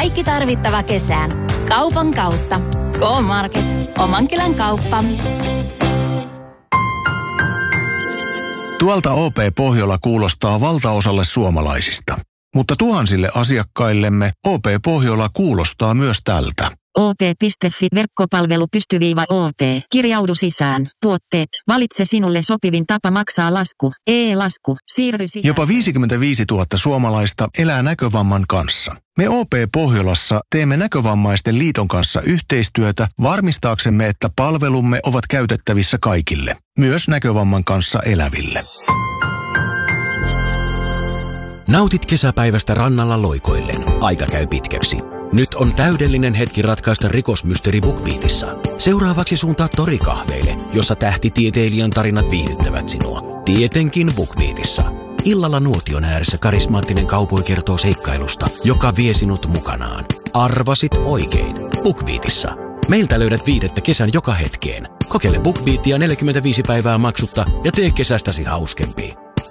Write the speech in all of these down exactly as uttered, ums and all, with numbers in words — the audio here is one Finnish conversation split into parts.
Kaikki tarvittava kesään. Kaupan kautta. K-Market. Omankylän kauppa. Tuolta O P Pohjola kuulostaa valtaosalle suomalaisista. Mutta tuhansille asiakkaillemme O P Pohjola kuulostaa myös tältä. O P piste fi verkkopalvelu pystyviiva O P. Kirjaudu sisään. Tuotteet. Valitse sinulle sopivin tapa maksaa lasku. E-lasku. Siirry sisään. Jopa viisikymmentäviisituhatta suomalaista elää näkövamman kanssa. Me O P Pohjolassa teemme Näkövammaisten liiton kanssa yhteistyötä varmistaaksemme, että palvelumme ovat käytettävissä kaikille. Myös näkövamman kanssa eläville. Nautit kesäpäivästä rannalla loikoillen. Aika käy pitkäksi. Nyt on täydellinen hetki ratkaista rikosmysteeri BookBeatissa. Seuraavaksi suuntaa torikahveille, jossa tähtitieteilijän tarinat viihdyttävät sinua. Tietenkin BookBeatissa. Illalla nuotion ääressä karismaattinen kaupoi kertoo seikkailusta, joka vie sinut mukanaan. Arvasit oikein. BookBeatissa. Meiltä löydät viidettä kesän joka hetkeen. Kokeile BookBeatia neljäkymmentäviisi päivää maksutta ja tee kesästäsi hauskempi.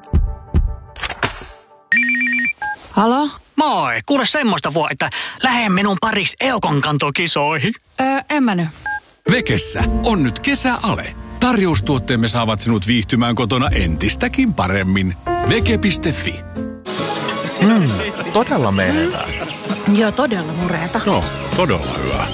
Halo? Moi, kuule semmoista vuo, että lähden minun paris Eukon kantokisoihin. Öö, en mä nyt. Vekessä on nyt kesäale. Tarjoustuotteemme saavat sinut viihtymään kotona entistäkin paremmin. Veke piste fi. Mm, todella menevää. Mm. Joo, todella mureeta. No, todella hyvä.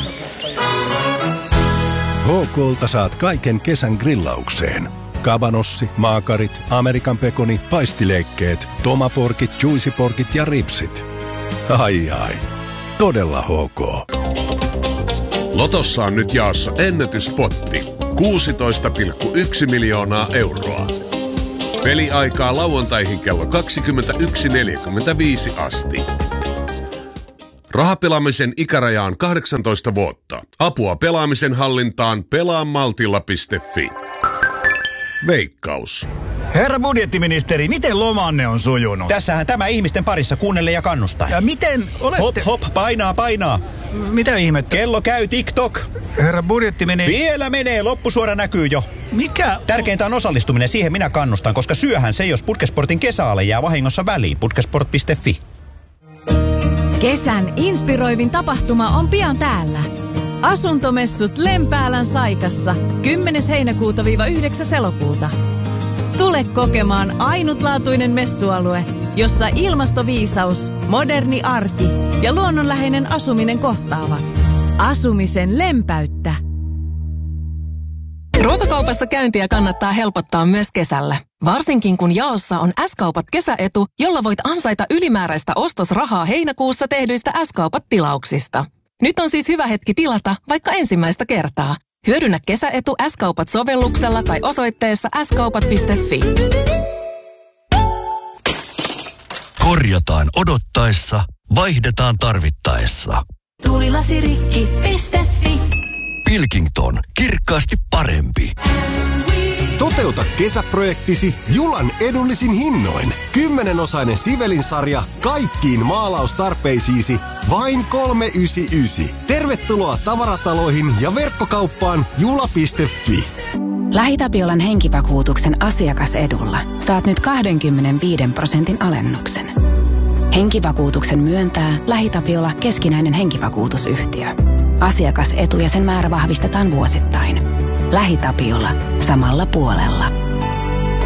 H K:lta saat kaiken kesän grillaukseen. Kabanossi, maakarit, Amerikan pekoni, paistileikkeet, tomaporkit, juicyporkit ja ripsit. Ai ai, todella H K. Lotossa on nyt jaossa ennätyspotti. kuusitoista pilkku yksi miljoonaa euroa. Peliaikaa lauantaihin kello kaksikymmentäyksi neljäkymmentäviisi asti. Rahapelaamisen ikäraja on kahdeksantoista vuotta. Apua pelaamisen hallintaan pelaamaltilla piste fi. Veikkaus. Herra budjettiministeri, miten lomanne on sujunut? Tässähän tämä ihmisten parissa kuunnelle ja kannustaa. Ja miten olette... Hop, hop, painaa, painaa. Mitä ihmettä? Kello käy TikTok. Herra budjettiministeri... Vielä menee, loppusuora näkyy jo. Mikä? Tärkeintä on osallistuminen, siihen minä kannustan, koska syöhän se, jos Putkesportin kesäale jää vahingossa väliin. Putkesport piste fi. Kesän inspiroivin tapahtuma on pian täällä. Asuntomessut Lempäälän Saikassa kymmenes heinäkuuta yhdeksäs elokuuta. Tule kokemaan ainutlaatuinen messualue, jossa ilmastoviisaus, moderni arki ja luonnonläheinen asuminen kohtaavat. Asumisen lempäyttä. Ruokakaupassa käyntiä kannattaa helpottaa myös kesällä. Varsinkin kun jaossa on S-kaupat kesäetu, jolla voit ansaita ylimääräistä ostosrahaa heinäkuussa tehdyistä S-kaupat-tilauksista. Nyt on siis hyvä hetki tilata vaikka ensimmäistä kertaa. Hyödynnä kesäetu S-kaupat-sovelluksella tai osoitteessa s kaupat piste fi. Korjataan odottaessa, vaihdetaan tarvittaessa. Tuulilasirikki piste fi. Pilkington, kirkkaasti parempi. Toteuta kesäprojektisi Julan edullisin hinnoin. Kymmenenosainen Sivelin-sarja kaikkiin maalaustarpeisiisi vain kolme yhdeksänkymmentäyhdeksän. Tervetuloa tavarataloihin ja verkkokauppaan jula piste fi. LähiTapiolan henkivakuutuksen asiakasedulla saat nyt kaksikymmentäviisi prosentin alennuksen. Henkivakuutuksen myöntää LähiTapiola keskinäinen henkivakuutusyhtiö. Asiakasetu ja sen määrä vahvistetaan vuosittain. LähiTapiola samalla puolella.